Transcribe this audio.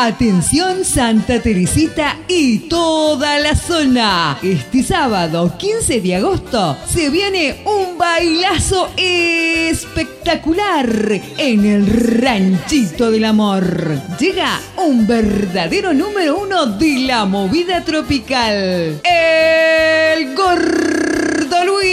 Atención Santa Teresita y toda la zona. Este sábado 15 de agosto se viene un bailazo espectacular en el Ranchito del Amor. Llega un verdadero número 1 de la movida tropical, el Gordo Luis.